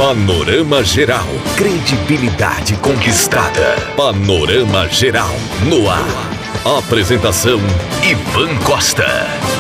Panorama Geral, credibilidade conquistada. Panorama Geral, no ar. Apresentação, Ivan Costa.